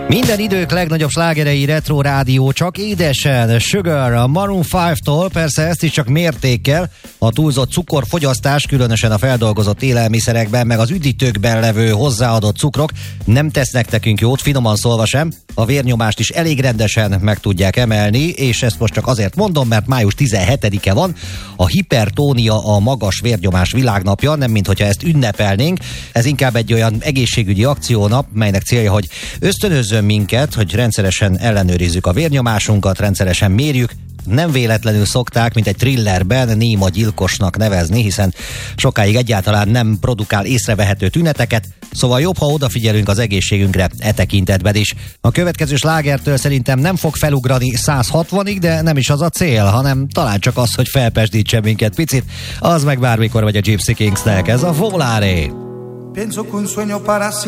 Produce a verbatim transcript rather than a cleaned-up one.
Minden idők legnagyobb slágerei Retro Rádió, csak édesen. Sugar a Maroon öttől, persze ezt is csak mértékkel. A túlzott cukorfogyasztás, különösen a feldolgozott élelmiszerekben, meg az üdítőkben levő hozzáadott cukrok nem tesznek nekünk jót, finoman szólva sem. A vérnyomást is elég rendesen meg tudják emelni, és ezt most csak azért mondom, mert május tizenhetedike van, a hipertónia, a magas vérnyomás világnapja, nem minthogyha ezt ünnepelnénk. Ez inkább egy olyan egészségügyi akciónap, melynek célja, hogy ösztönözzön minket, hogy rendszeresen ellenőrizzük a vérnyomásunkat, rendszeresen mérjük. Nem véletlenül szokták, mint egy thrillerben néma gyilkosnak nevezni, hiszen sokáig egyáltalán nem produkál észrevehető tüneteket, szóval jobb, ha odafigyelünk az egészségünkre e tekintetben is. A következő slágertől szerintem nem fog felugrani száz hatvanig, de nem is az a cél, hanem talán csak az, hogy felpesdítsen minket picit, az meg bármikor vagy a Gypsy Kingsnek, ez a Volare.